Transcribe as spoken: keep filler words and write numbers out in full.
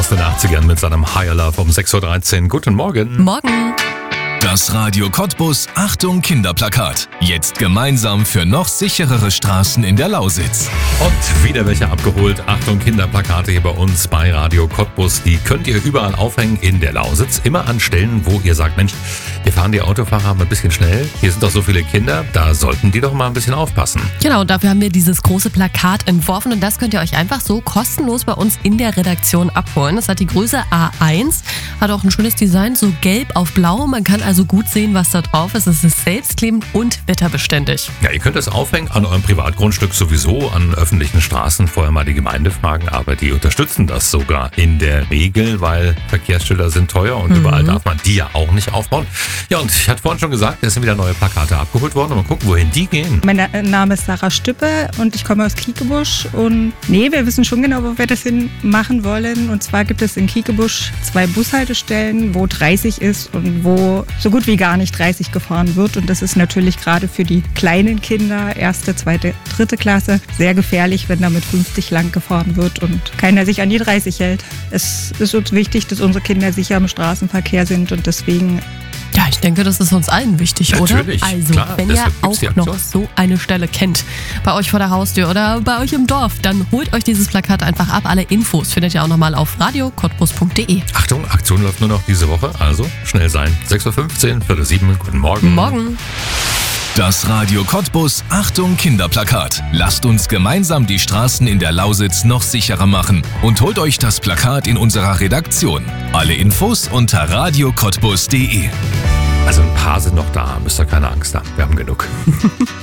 aus den achtzigern mit seinem Higher Love um sechs Uhr dreizehn. Guten Morgen. Morgen. Das Radio Cottbus Achtung Kinderplakat. Jetzt gemeinsam für noch sicherere Straßen in der Lausitz. Und wieder welche abgeholt. Achtung, Kinderplakate hier bei uns bei Radio Cottbus. Die könnt ihr überall aufhängen in der Lausitz. Immer an Stellen, wo ihr sagt, Mensch, hier fahren die Autofahrer ein bisschen schnell. Hier sind doch so viele Kinder. Da sollten die doch mal ein bisschen aufpassen. Genau, dafür haben wir dieses große Plakat entworfen. Und das könnt ihr euch einfach so kostenlos bei uns in der Redaktion abholen. Das hat die Größe A eins. Hat auch ein schönes Design, so gelb auf blau. Man kann also gut sehen, was da drauf ist. Es ist selbstklebend und wetterbeständig. Ja, ihr könnt es aufhängen an eurem Privatgrundstück sowieso, an öffentlichen Straßen. Vorher mal die Gemeinde fragen, aber die unterstützen das sogar in der Regel, weil Verkehrsschilder sind teuer und mhm. überall darf man die ja auch nicht aufbauen. Ja, und ich hatte vorhin schon gesagt, es sind wieder neue Plakate abgeholt worden. Und mal gucken, wohin die gehen. Mein Name ist Sarah Stüppe und ich komme aus Kiekebusch. Und nee, wir wissen schon genau, wo wir das hin machen wollen. Und zwar gibt es in Kiekebusch zwei Bushaltestellen, wo dreißig ist und wo so gut wie gar nicht dreißig gefahren wird. Und das ist natürlich gerade für die kleinen Kinder, erste, zweite, dritte Klasse, sehr gefährlich, wenn da mit fünfzig lang gefahren wird und keiner sich an die dreißig hält. Es ist uns wichtig, dass unsere Kinder sicher im Straßenverkehr sind und deswegen... Ja, ich denke, das ist uns allen wichtig, Natürlich, oder? Also, klar, wenn ihr auch die noch so eine Stelle kennt, bei euch vor der Haustür oder bei euch im Dorf, dann holt euch dieses Plakat einfach ab. Alle Infos findet ihr auch nochmal auf radio cottbus punkt de. Achtung, Aktion läuft nur noch diese Woche, also schnell sein. sechs Uhr fünfzehn, Viertel sieben, guten Morgen. Morgen. Das Radio Cottbus Achtung Kinderplakat. Lasst uns gemeinsam die Straßen in der Lausitz noch sicherer machen und holt euch das Plakat in unserer Redaktion. Alle Infos unter radio cottbus punkt de. Also ein paar sind noch da, müsst ihr keine Angst haben. Wir haben genug.